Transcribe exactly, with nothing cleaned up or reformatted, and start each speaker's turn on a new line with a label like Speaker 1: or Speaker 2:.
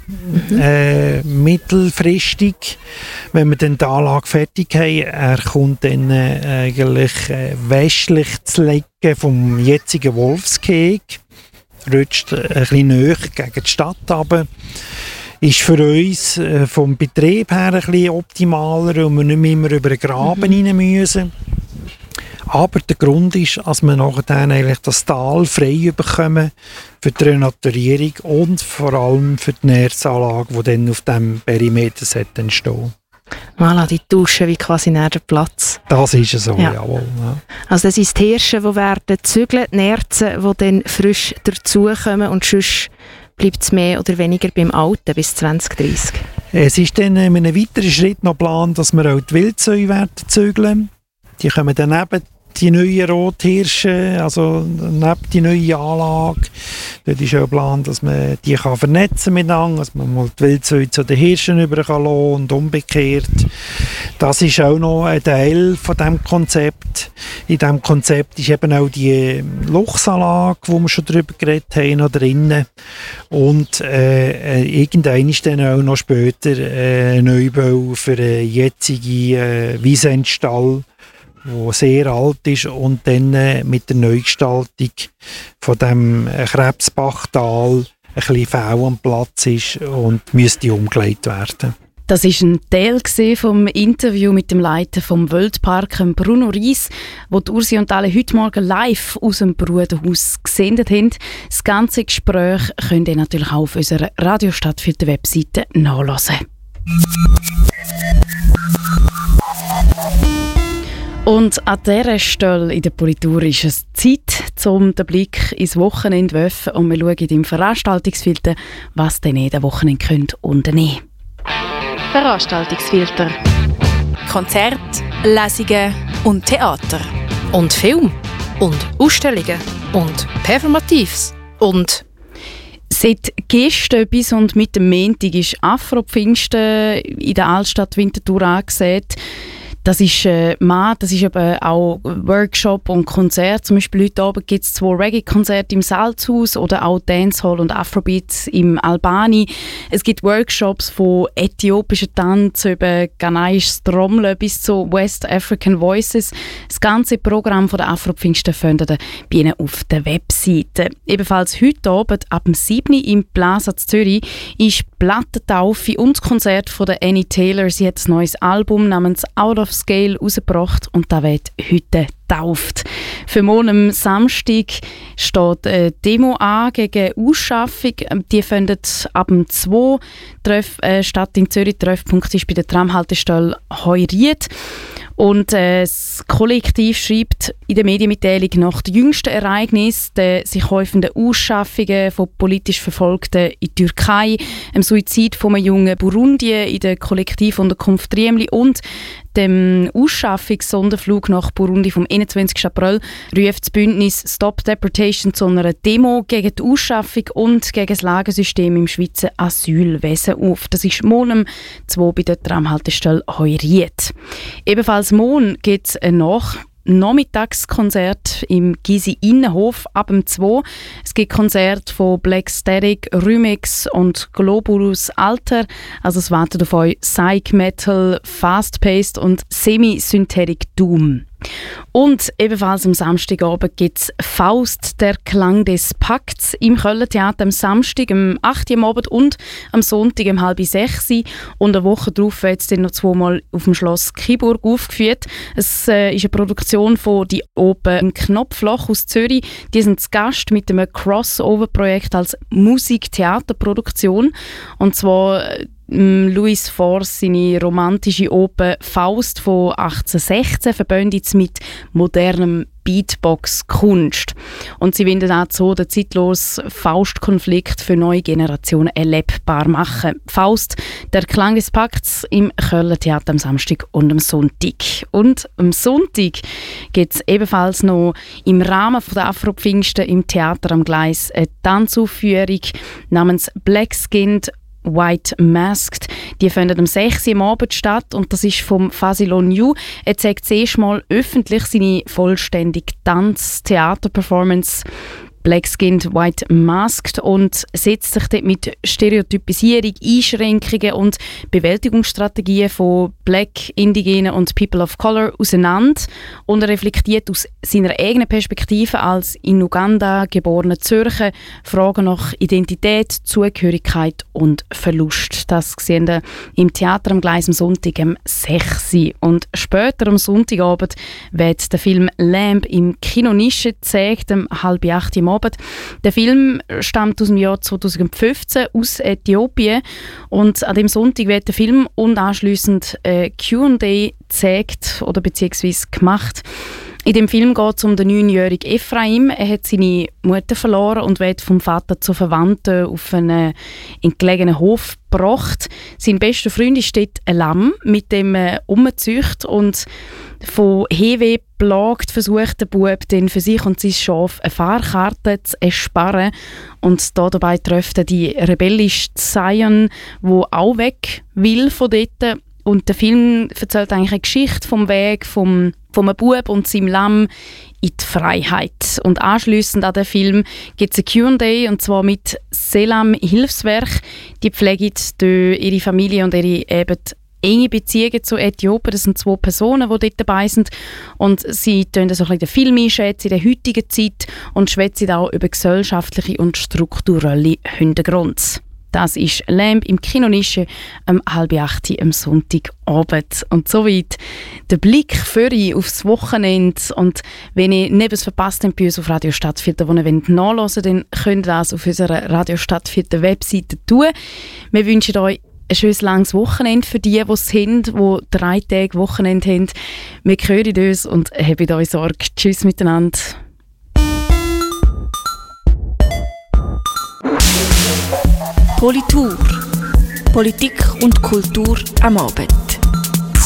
Speaker 1: mhm. äh, mittelfristig, wenn wir dann die Anlage fertig haben. Er kommt dann äh, eigentlich äh, westlich zu liegen vom jetzigen Wolfsgehege, rutscht ein bisschen näher gegen die Stadt runter. Ist für uns äh, vom Betrieb her ein bisschen optimaler, weil wir nicht mehr immer über den Graben mhm. rein müssen. Aber der Grund ist, dass wir nachher eigentlich das Tal frei bekommen für die Renaturierung und vor allem für die Nährsanlage, die dann auf diesem Perimeter entstehen.
Speaker 2: Voilà, die Dusche wie quasi näher der Platz.
Speaker 1: Das ist so,
Speaker 2: ja.
Speaker 1: jawohl. Ja.
Speaker 2: Also das sind die Hirsche, die werden zügeln, die Nerzen, die dann frisch dazukommen und sonst bleibt es mehr oder weniger beim Alten bis zwanzig dreißig.
Speaker 1: Es ist dann in einem weiteren Schritt noch geplant, dass wir auch die Wildsäue werden zügeln. Die kommen dann neben die neuen Rothirsche, also neben die neue Anlage. Dort ist auch geplant, dass man die kann vernetzen miteinander, dass man mal die Wildsäue zu den Hirschen rüber kann lassen und umgekehrt. Das ist auch noch ein Teil von diesem Konzept. In diesem Konzept ist eben auch die Luchsanlage, wo wir schon darüber geredet haben, noch drin. Und äh, irgendwann ist dann auch noch später äh, ein Neubau für einen jetzigen äh, Wiesentstall, der sehr alt ist und dann äh, mit der Neugestaltung von dem äh, Krebsbachtal ein bisschen faul am Platz ist und müsste umgelegt werden.
Speaker 3: Das war ein Teil vom Interview mit dem Leiter vom Wildpark, Bruno Ries, wo die Ursi und alle heute Morgen live aus dem Bruderhaus gesendet haben. Das ganze Gespräch könnt ihr natürlich auch auf unserer Radiostadt für die Webseite nachhören. Und an dieser Stelle in der Politur ist es Zeit, um den Blick ins Wochenende zu werfen und wir schauen im Veranstaltungsfilter, was denn in den Wochenende könnt unternehmen.
Speaker 4: Veranstaltungsfilter. Konzerte, Lesungen und Theater. Und Film. Und Ausstellungen. Und Performatives. Und
Speaker 3: seit gestern bis und mit dem Montag ist Afro-Pfingsten in der Altstadt Winterthur angesehen. Das ist, äh, man, das ist eben auch Workshop und Konzert. Zum Beispiel heute Abend gibt es zwei Reggae-Konzerte im Salzhaus oder auch Dancehall und Afrobeats im Albani. Es gibt Workshops von äthiopischen Tanz über ghanaisches Trommeln bis zu West African Voices. Das ganze Programm von der Afro-Pfingsten findet ihr bei Ihnen auf der Webseite. Ebenfalls heute Abend ab dem sieben Uhr im Plaza Zürich ist Plattentaufe und das Konzert von der Annie Taylor. Sie hat ein neues Album namens Out of Scale rausgebracht und da wird heute getauft. Für morgen am Samstag steht eine Demo an gegen Ausschaffung. Die findet ab dem zwei Treff, äh, statt in Zürich. Der Treffpunkt ist bei der Tramhaltestelle Heuried. Und äh, das Kollektiv schreibt in der Medienmitteilung nach den jüngsten Ereignissen, den sich häufenden Ausschaffungen von politisch Verfolgten in der Türkei, dem Suizid von einem jungen Burundi in der Kollektivunterkunft Riemli und dem Ausschaffungssonderflug nach Burundi vom einundzwanzigsten April ruft das Bündnis Stop Deportation zu einer Demo gegen die Ausschaffung und gegen das Lagersystem im Schweizer Asylwesen auf. Das ist morgen um zwei bei der Tramhaltestelle Heuried. Ebenfalls morgen gibt es ein Nach- Nachmittagskonzert im Gysi Innenhof ab dem zwei. Es gibt Konzerte von Black Static, Remix und Globulus Alter. Also es wartet auf euch Psych Metal, Fast-Paced und Semi-Synthetic Doom. Und ebenfalls am Samstagabend gibt es Faust, der Klang des Pakts im Kölner Theater am Samstag um acht Uhr am Abend und am Sonntag um halb sechs Uhr. Und eine Woche darauf wird es dann noch zweimal auf dem Schloss Kiburg aufgeführt. Es äh, ist eine Produktion von «Die Open Knopfloch» aus Zürich. Die sind zu Gast mit einem Crossover-Projekt als Musik-Theaterproduktion. Und zwar äh, Louis Force, seine romantische Oper «Faust» von achtzehnhundertsechzehn verbindet mit modernem Beatbox-Kunst. Und sie wollen auch so den zeitlosen Faust-Konflikt für neue Generationen erlebbar machen. «Faust», der Klang des Pakts im Kölner Theater am Samstag und am Sonntag. Und am Sonntag gibt es ebenfalls noch im Rahmen der Afro-Pfingsten im Theater am Gleis eine Tanzaufführung namens «Black Skinned White Masked». Die findet am sechs Uhr am Abend statt und das ist vom Fasilon New. Er zeigt zuerst mal öffentlich seine vollständige Tanz-Theater-Performance Black Skinned, White Masked und setzt sich dort mit Stereotypisierung, Einschränkungen und Bewältigungsstrategien von Black, Indigenen und People of Color auseinander und er reflektiert aus seiner eigenen Perspektive als in Uganda geborener Zürcher Fragen nach Identität, Zugehörigkeit und Verlust. Das sehen wir im Theater am Gleis am Sonntag um sechs Uhr. Und später am Sonntagabend wird der Film Lamb im Kino Nische gezeigt, um halb acht Uhr am Abend. Der Film stammt aus dem Jahr zweitausendfünfzehn aus Äthiopien und an dem Sonntag wird der Film und anschliessend äh, Q and A gezeigt oder beziehungsweise gemacht. In dem Film geht es um den neunjährigen Ephraim. Er hat seine Mutter verloren und wird vom Vater zu Verwandten auf einen entlegenen Hof gebracht. Sein bester Freund ist dort ein Lamm, mit dem er umzieht und von Heimweh plagt versucht der Bub dann für sich und sein Schaf eine Fahrkarte zu ersparen. Und da dabei trifft er die rebellische Zion, die auch weg will von dort. Und der Film erzählt eigentlich eine Geschichte vom Weg vom, vom Bub und seinem Lamm in die Freiheit. Und anschliessend an den Film gibt es ein Q and A, und zwar mit Selam Hilfswerk. Die pflegen ihre Familie und ihre eben enge Beziehungen zu Äthiopien. Das sind zwei Personen, die dort dabei sind. Und sie schätzen so ein bisschen den Film einschätzen in der heutigen Zeit und schwätzen auch über gesellschaftliche und strukturelle Hintergründe. Das ist Lamb im Kino Nische um halb acht Uhr am Sonntagabend. Und soweit der Blick für euch aufs Wochenende. Und wenn ihr nichts verpasst habt bei uns auf Radio Stadtviertel, wo ihr nachhören wollt, dann könnt ihr das auf unserer Radio Stadtviertel Webseite tun. Wir wünschen euch ein schönes langes Wochenende für die, die es haben, die drei Tage Wochenende haben. Wir hören uns und habt euch Sorge. Tschüss miteinander.
Speaker 5: Politur. Politik und Kultur am Abend.